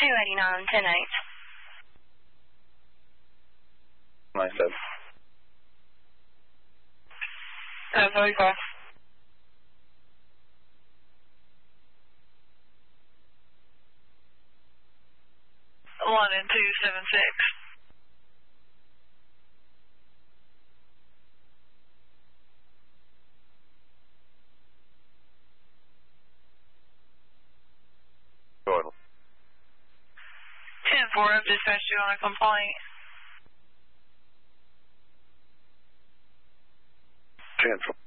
289, 10-8. Nice, Ed. 10-35. London 276. Total. 10-4, I've dispatched you on a complaint. 10-4.